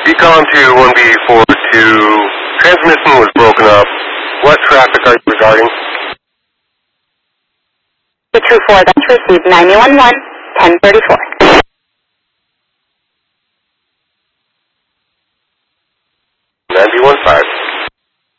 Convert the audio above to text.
Decon to 1B42, transmission was broken up. What traffic are you regarding? 224, that's received 911, 1034. 915.